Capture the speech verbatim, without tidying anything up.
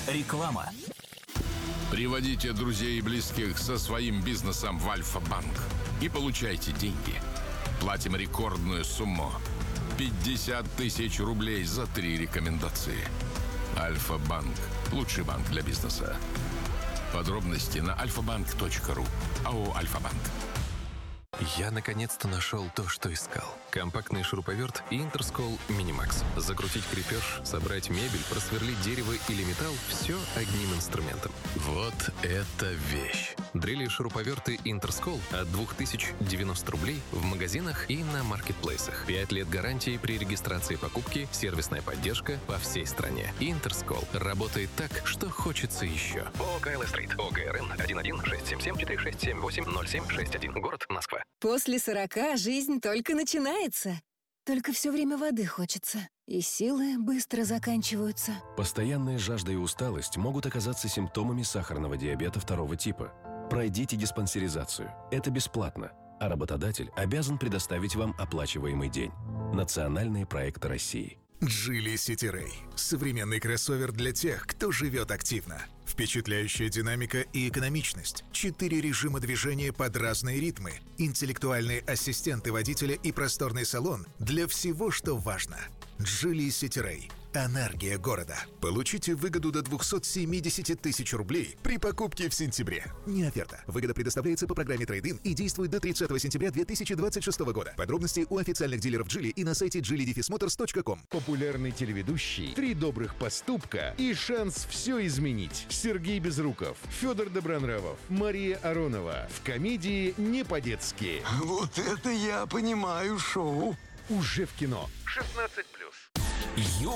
Реклама. Приводите друзей и близких со своим бизнесом в Альфа-банк и получайте деньги. Платим рекордную сумму – пятьдесят тысяч рублей за три рекомендации. Альфа-банк – лучший банк для бизнеса. Подробности на альфа-банк точка ру. АО «Альфа-банк». Я наконец-то нашел то, что искал. Компактный шуруповерт Интерскол Минимакс. Закрутить крепеж, собрать мебель, просверлить дерево или металл – все одним инструментом. Вот это вещь! Дрели и шуруповерты Интерскол от две тысячи девяносто рублей в магазинах и на маркетплейсах. пять лет гарантии при регистрации покупки, сервисная поддержка по всей стране. Интерскол работает так, что хочется еще. ООО КЛ Стрит. ОГРН один один шесть семь семь четыре шесть семь восемь ноль семь шесть один. Город Москва. После сорока жизнь только начинается. Только все время воды хочется. И силы быстро заканчиваются. Постоянная жажда и усталость могут оказаться симптомами сахарного диабета второго типа. Пройдите диспансеризацию. Это бесплатно. А работодатель обязан предоставить вам оплачиваемый день. Национальные проекты России. Geely City Ray. Современный кроссовер для тех, кто живет активно. Впечатляющая динамика и экономичность. Четыре режима движения под разные ритмы. Интеллектуальные ассистенты водителя и просторный салон для всего, что важно. Geely City Ray. Энергия города. Получите выгоду до двести семьдесят тысяч рублей при покупке в сентябре. Не оферта. Выгода предоставляется по программе трейд-ин и действует до тридцатого сентября две тысячи двадцать шестого года. Подробности у официальных дилеров Geely и на сайте джили моторс точка ком. Популярный телеведущий, три добрых поступка и шанс все изменить. Сергей Безруков, Федор Добронравов, Мария Аронова в комедии «Не по-детски». Вот это я понимаю шоу. Уже в кино. шестнадцать плюс.